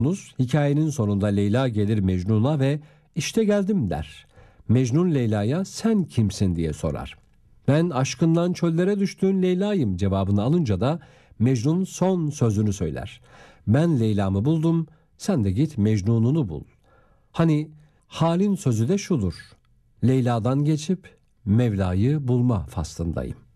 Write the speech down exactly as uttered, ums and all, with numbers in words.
Hikayenin sonunda Leyla gelir Mecnun'a ve işte geldim der. Mecnun Leyla'ya sen kimsin diye sorar. Ben aşkından çöllere düştüğün Leyla'yım cevabını alınca da Mecnun son sözünü söyler. Ben Leyla'mı buldum, sen de git Mecnun'unu bul. Hani halin sözü de şudur. Leyla'dan geçip Mevla'yı bulma faslındayım.